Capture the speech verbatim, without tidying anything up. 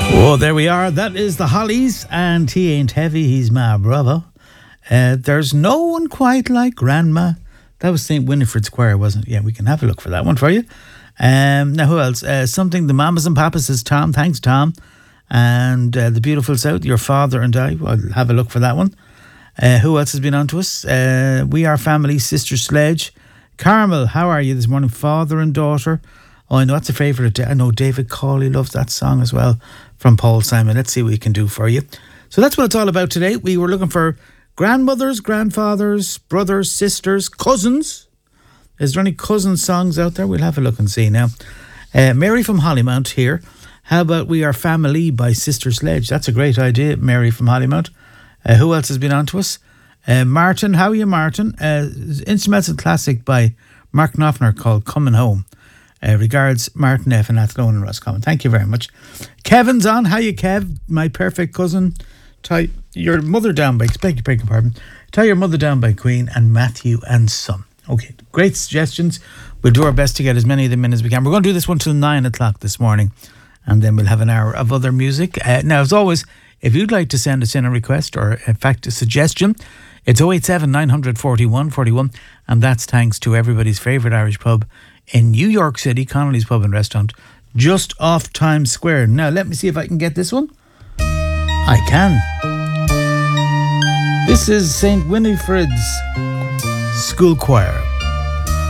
Oh, there we are. That is the Hollies, and he ain't heavy, he's my brother. Uh, there's no one quite like Grandma. That was Saint Winifred's Choir, wasn't it? Yeah, we can have a look for that one for you. Um, now, who else? Uh, something the Mamas and Papas is Tom. Thanks, Tom. And uh, the Beautiful South, Your Father and I. I'll have a look for that one. Uh, who else has been on to us? Uh, we Are Family, Sister Sledge. Carmel, how are you this morning? Father and daughter. Oh, I know that's a favourite. I know David Cawley loves that song as well from Paul Simon. Let's see what we can do for you. So that's what it's all about today. We were looking for grandmothers, grandfathers, brothers, sisters, cousins. Is there any cousin songs out there? We'll have a look and see now. Uh, Mary from Hollymount here. How about We Are Family by Sister Sledge? That's a great idea, Mary from Hollymount. Uh, who else has been on to us? Uh, Martin, how are you, Martin? Uh, instrumental classic by Mark Knopfler called Coming Home. Uh, regards, Martin F. and Athlone and Roscommon. Thank you very much. Kevin's on. How you, Kev? My perfect cousin. Tie your mother down by, beg your pardon. Tie Your Mother Down by Queen and Matthew and Son. Okay, great suggestions. We'll do our best to get as many of them in as we can. We're going to do this one till nine o'clock this morning, and then we'll have an hour of other music. Uh, now, as always, if you'd like to send us in a request or, in fact, a suggestion, it's oh eight seven, nine forty-one, forty-one, and that's thanks to everybody's favourite Irish pub in New York City, Connolly's Pub and Restaurant, just off Times Square. Now, let me see if I can get this one. I can. This is Saint Winifred's School Choir.